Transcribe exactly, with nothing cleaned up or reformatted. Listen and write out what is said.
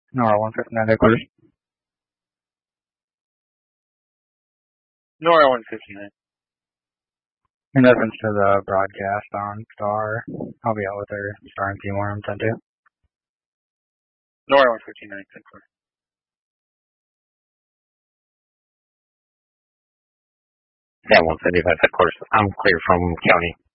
Nora one fifty-nine headquarters. Nora one fifty-nine. In reference to the broadcast on Star, I'll be out with her Star and P one ten two. Nora one fifty-nine, ten four. Yeah, one seventy-five headquarters. I'm clear from county.